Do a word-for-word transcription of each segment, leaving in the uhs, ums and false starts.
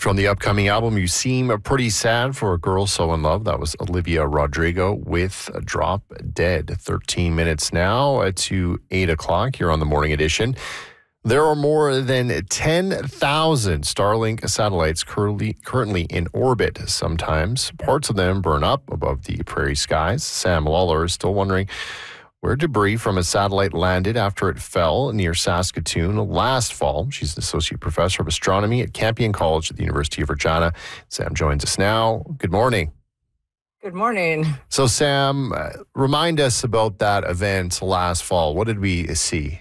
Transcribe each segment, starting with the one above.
from the upcoming album, You Seem Pretty Sad for a Girl So in Love. That was Olivia Rodrigo with Drop Dead. thirteen minutes now to eight o'clock here on the Morning Edition. There are more than ten thousand Starlink satellites currently, currently in orbit. Sometimes parts of them burn up above the prairie skies. Sam Lawler is still wondering where debris from a satellite landed after it fell near Saskatoon last fall. She's an associate professor of astronomy at Campion College at the University of Regina. Sam joins us now. Good morning. Good morning. So, Sam, uh, remind us about that event last fall. What did we see?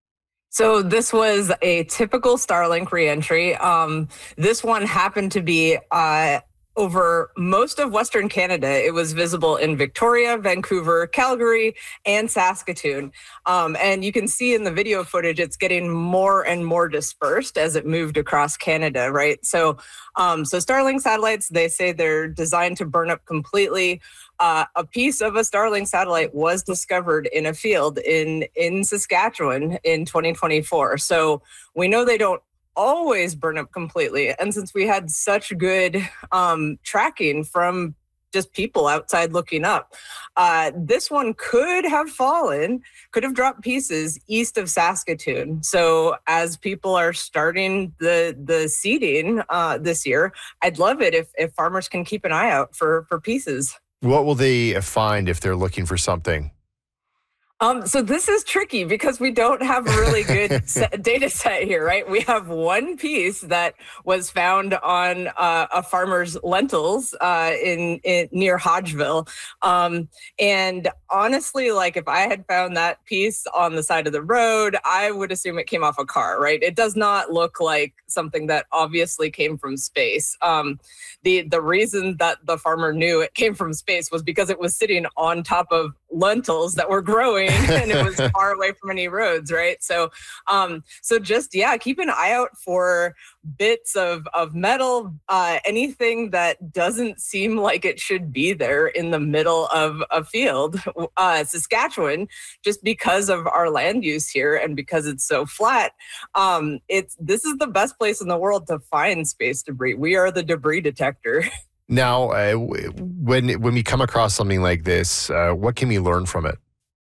So this was a typical Starlink reentry. Um, this one happened to be uh, over most of Western Canada. It was visible in Victoria, Vancouver, Calgary, and Saskatoon. Um, and you can see in the video footage, it's getting more and more dispersed as it moved across Canada, right? So, um, so Starlink satellites, they say they're designed to burn up completely. Uh, a piece of a Starlink satellite was discovered in a field in, in Saskatchewan in twenty twenty-four. So we know they don't always burn up completely. And since we had such good um, tracking from just people outside looking up, uh, this one could have fallen, could have dropped pieces east of Saskatoon. So as people are starting the the seeding uh, this year, I'd love it if, if farmers can keep an eye out for, for pieces. What will they find if they're looking for something? Um, so this is tricky because we don't have a really good set, data set here, right? We have one piece that was found on uh, a farmer's lentils uh, in, in near Hodgeville. Um, and honestly, like if I had found that piece on the side of the road, I would assume it came off a car, right? It does not look like something that obviously came from space. Um, the, the reason that the farmer knew it came from space was because it was sitting on top of lentils that were growing and it was far away from any roads, right? So, um, so just, yeah, keep an eye out for bits of, of metal, uh, anything that doesn't seem like it should be there in the middle of a field. Uh, Saskatchewan, just because of our land use here and because it's so flat, um, it's, this is the best place in the world to find space debris. We are the debris detector. Now, uh, when when we come across something like this, uh, what can we learn from it?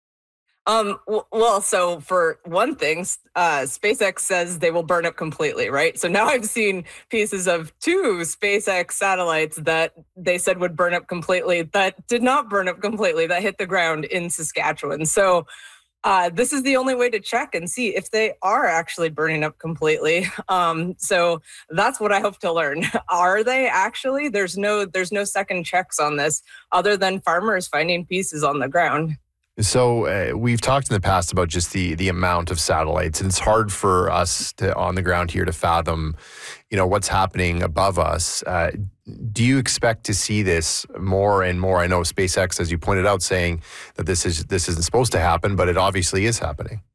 Um, well, so for one thing, uh, SpaceX says they will burn up completely, right? So now I've seen pieces of two SpaceX satellites that they said would burn up completely that did not burn up completely, that hit the ground in Saskatchewan. So Uh, this is the only way to check and see if they are actually burning up completely. Um, so that's what I hope to learn. Are they actually? There's no there's no second checks on this other than farmers finding pieces on the ground. So uh, we've talked in the past about just the the amount of satellites, and it's hard for us to on the ground here to fathom, you know, what's happening above us. Uh, do you expect to see this more and more? I know SpaceX, as you pointed out, saying that this is this isn't supposed to happen, but it obviously is happening.